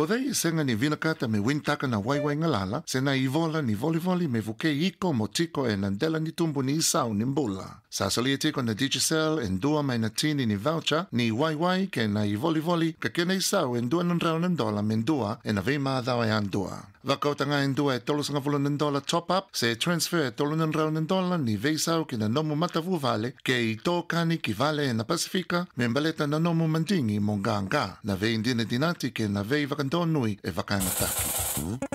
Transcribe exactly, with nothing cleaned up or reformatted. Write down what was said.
O dei senga ni vinakata me wintaka na waiwai ngalala, se na ivola ni volivoli me vuke iko mo tiko e nandela ni tumbu ni isau ni mbula. Sa salia tiko na Digicel en dua mai na tini ni voucher ni waiwai ke na i volivoli ka kena isau en dua nandrau nandola men dua e na vei maadao e andua. Vakautanga en dua e tolu sanga vulu nandola top up se transfer e tolu nandrau nandola ni vei sau ki na nomu matavu vale ke i tō kani ki vale e na Pasifika me mbaleta na nomu mandingi mo nganga na vei indina dinati ke na vei vakandonui e vakangata.